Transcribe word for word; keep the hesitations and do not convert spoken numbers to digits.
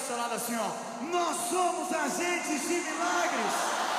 seu lado assim, ó. Nós somos agentes de milagres.